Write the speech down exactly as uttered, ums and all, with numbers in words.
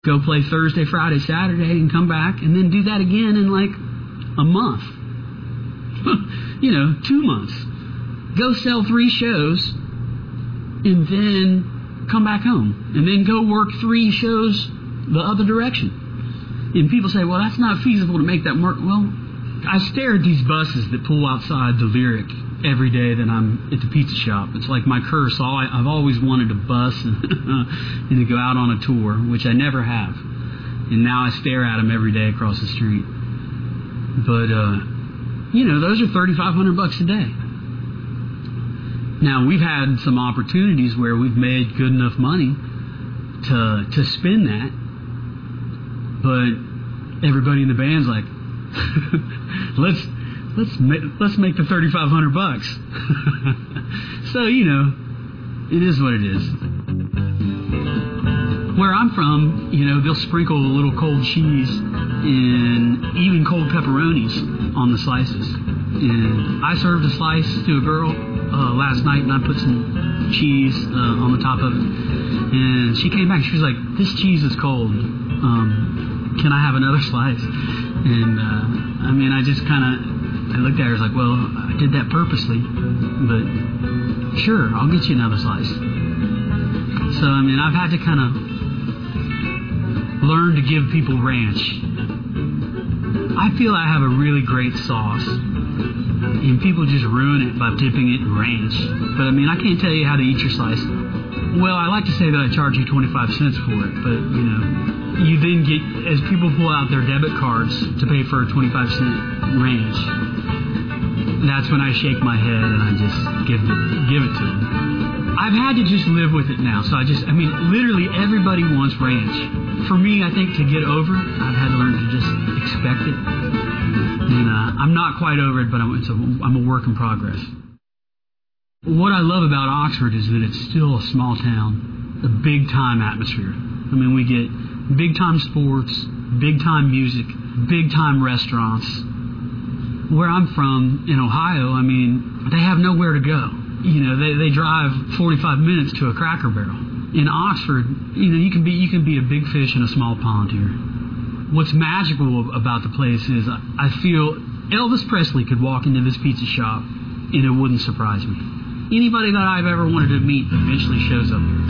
Go play Thursday, Friday, Saturday, and come back, and then do that again in like a month. You know, two months. Go sell three shows, and then come back home, and then go work three shows the other direction. And people say, well, that's not feasible to make that work. Well, I stare at these buses that pull outside the Lyric every day that I'm at the pizza shop. It's like my curse. All I, I've always wanted a bus and, and to go out on a tour, which I never have. And now I stare at them every day across the street. But, uh, you know, those are thirty-five hundred bucks a day. Now, we've had some opportunities where we've made good enough money to to spend that, but everybody in the band's like, let's let's make, let's make the thirty-five hundred bucks. So, you know, it is what it is. Where I'm from, you know, they'll sprinkle a little cold cheese and even cold pepperonis on the slices. And I served a slice to a girl uh, last night, and I put some cheese uh, on the top of it. And she came back, she was like, this cheese is cold. Um, can I have another slice? And, uh, I mean, I just kind of, I looked at her, I was like, well, I did that purposely, but sure, I'll get you another slice. So, I mean, I've had to kind of learn to give people ranch. I feel I have a really great sauce, and people just ruin it by dipping it in ranch. But, I mean, I can't tell you how to eat your slice. Well, I like to say that I charge you twenty-five cents for it, but, you know, you then get, as people pull out their debit cards to pay for a twenty-five cent ranch, that's when I shake my head and I just give it, give it to them. I've had to just live with it now, so I just, I mean, literally everybody wants ranch. For me, I think to get over it, I've had to learn to just expect it. And uh, I'm not quite over it, but I'm, it's a, I'm a work in progress. What I love about Oxford is that it's still a small town, a big-time atmosphere. I mean, we get big-time sports, big-time music, big-time restaurants. Where I'm from, in Ohio, I mean, they have nowhere to go. You know, they, they drive forty-five minutes to a Cracker Barrel. In Oxford, you know, you can be you can be a big fish in a small pond here. What's magical about the place is I feel Elvis Presley could walk into this pizza shop and it wouldn't surprise me. Anybody that I've ever wanted to meet eventually shows up here.